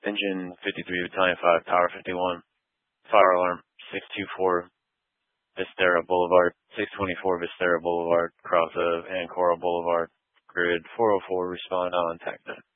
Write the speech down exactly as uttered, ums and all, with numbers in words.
Engine fifty-three, Battalion five, Tower fifty-one. Fire alarm six two four, Vistera Boulevard. six twenty-four, Vistera Boulevard, cross of Ancora Boulevard. Grid four oh four, respond on TACnet.